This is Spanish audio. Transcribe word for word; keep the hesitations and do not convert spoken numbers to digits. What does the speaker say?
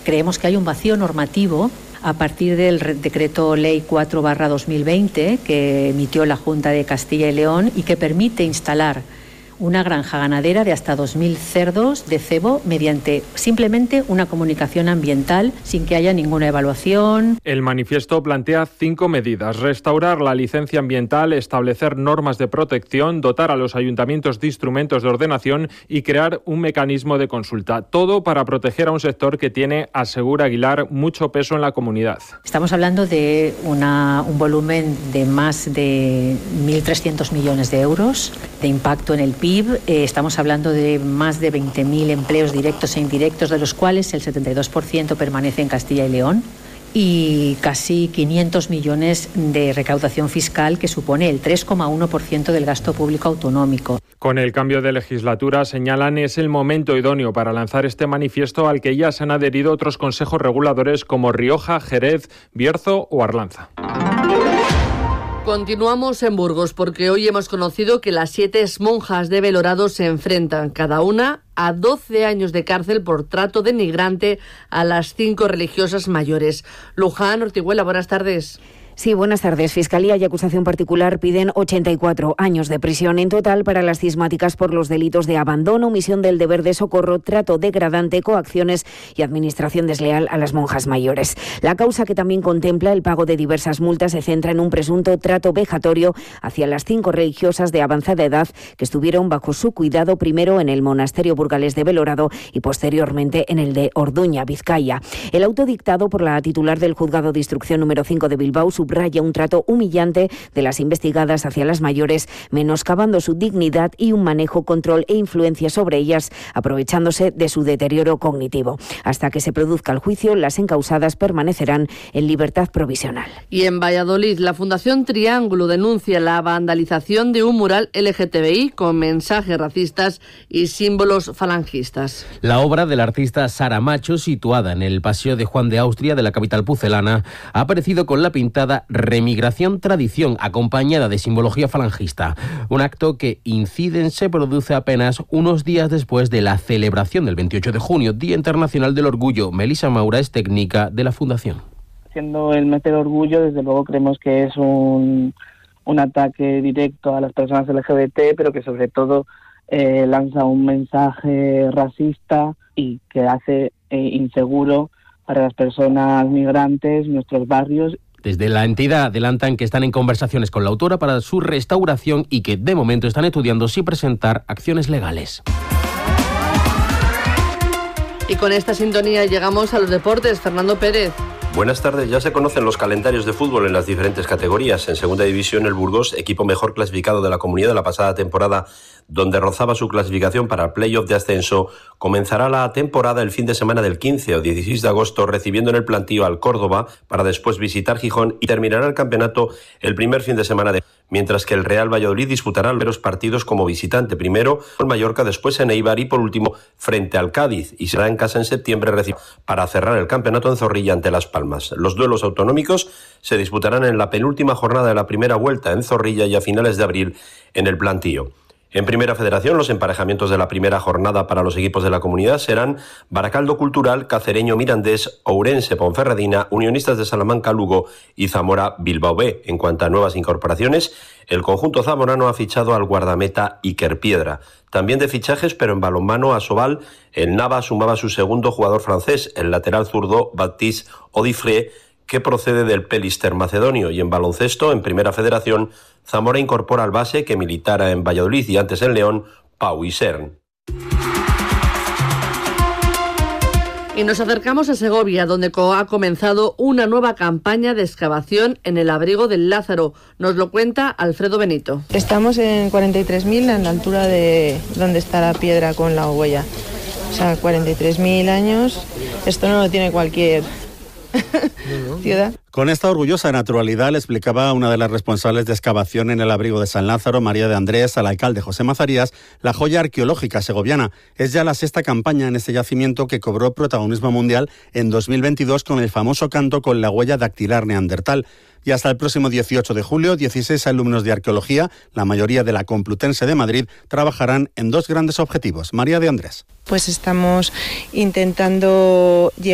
creemos que hay un vacío normativo a partir del decreto ley cuatro barra dos mil veinte que emitió la Junta de Castilla y León y que permite instalar una granja ganadera de hasta dos mil cerdos de cebo mediante simplemente una comunicación ambiental sin que haya ninguna evaluación. El manifiesto plantea cinco medidas: restaurar la licencia ambiental, establecer normas de protección, dotar a los ayuntamientos de instrumentos de ordenación y crear un mecanismo de consulta. Todo para proteger a un sector que tiene, asegura Aguilar, mucho peso en la comunidad. Estamos hablando de una, un volumen de más de mil trescientos millones de euros de impacto en el P I B. Eh, estamos hablando de más de veinte mil empleos directos e indirectos, de los cuales el setenta y dos por ciento permanece en Castilla y León, y casi quinientos millones de recaudación fiscal, que supone el tres coma uno por ciento del gasto público autonómico. Con el cambio de legislatura, señalan, es el momento idóneo para lanzar este manifiesto al que ya se han adherido otros consejos reguladores como Rioja, Jerez, Bierzo o Arlanza. Continuamos en Burgos porque hoy hemos conocido que las siete monjas de Belorado se enfrentan cada una a doce años de cárcel por trato denigrante a las cinco religiosas mayores. Luján, Ortiguela, buenas tardes. Sí, buenas tardes. Fiscalía y acusación particular piden ochenta y cuatro años de prisión en total para las cismáticas por los delitos de abandono, omisión del deber de socorro, trato degradante, coacciones y administración desleal a las monjas mayores. La causa, que también contempla el pago de diversas multas, se centra en un presunto trato vejatorio hacia las cinco religiosas de avanzada edad que estuvieron bajo su cuidado primero en el monasterio burgalés de Belorado y posteriormente en el de Orduña, Vizcaya. El auto dictado por la titular del Juzgado de Instrucción número cinco de Bilbao subraya un trato humillante de las investigadas hacia las mayores, menoscabando su dignidad y un manejo, control e influencia sobre ellas, aprovechándose de su deterioro cognitivo. Hasta que se produzca el juicio, las encausadas permanecerán en libertad provisional. Y en Valladolid, la Fundación Triángulo denuncia la vandalización de un mural L G T B I con mensajes racistas y símbolos falangistas. La obra del artista Sara Macho, situada en el Paseo de Juan de Austria de la capital pucelana, ha aparecido con la pintada Remigración Tradición, acompañada de simbología falangista. Un acto que, inciden, se produce apenas unos días después de la celebración del veintiocho de junio, Día Internacional del Orgullo. Melissa Maura es técnica de la Fundación. Siendo el mes del orgullo, desde luego creemos que es un, un ataque directo a las personas L G B T, pero que sobre todo eh, lanza un mensaje racista y que hace eh, inseguro para las personas migrantes nuestros barrios. Desde la entidad adelantan que están en conversaciones con la autora para su restauración y que de momento están estudiando si presentar acciones legales. Y con esta sintonía llegamos a los deportes. Fernando Pérez. Buenas tardes. Ya se conocen los calendarios de fútbol en las diferentes categorías. En segunda división, el Burgos, equipo mejor clasificado de la comunidad de la pasada temporada, donde rozaba su clasificación para el playoff de ascenso, comenzará la temporada el fin de semana del quince o dieciséis de agosto, recibiendo en el plantío al Córdoba para después visitar Gijón, y terminará el campeonato el primer fin de semana de... Mientras que el Real Valladolid disputará los partidos como visitante, primero en Mallorca, después en Eibar y por último frente al Cádiz, y será en casa en septiembre para cerrar el campeonato en Zorrilla ante Las Palmas. Los duelos autonómicos se disputarán en la penúltima jornada de la primera vuelta en Zorrilla y a finales de abril en el Plantío. En Primera Federación, los emparejamientos de la primera jornada para los equipos de la comunidad serán Baracaldo Cultural, Cacereño Mirandés, Ourense Ponferradina, Unionistas de Salamanca Lugo y Zamora Bilbao B. En cuanto a nuevas incorporaciones, el conjunto zamorano ha fichado al guardameta Iker Piedra. También de fichajes, pero en balonmano Asobal, el Nava sumaba su segundo jugador francés, el lateral zurdo Baptiste Odifré, que procede del Pelister macedonio, y en baloncesto, en Primera Federación, Zamora incorpora al base que militara en Valladolid y antes en León, Pau Isern. Y nos acercamos a Segovia, donde ha comenzado una nueva campaña de excavación en el abrigo del Lázaro. Nos lo cuenta Alfredo Benito. Estamos en cuarenta y tres mil, en la altura de donde está la piedra con la huella. O sea, cuarenta y tres mil años. Esto no lo tiene cualquier ciudad. Con esta orgullosa naturalidad le explicaba una de las responsables de excavación en el abrigo de San Lázaro, María de Andrés, al alcalde José Mazarías, la joya arqueológica segoviana. Es ya la sexta campaña en este yacimiento, que cobró protagonismo mundial en dos mil veintidós con el famoso canto con la huella dactilar neandertal. Y hasta el próximo dieciocho de julio, dieciséis alumnos de arqueología, la mayoría de la Complutense de Madrid, trabajarán en dos grandes objetivos. María de Andrés. Pues estamos intentando llegar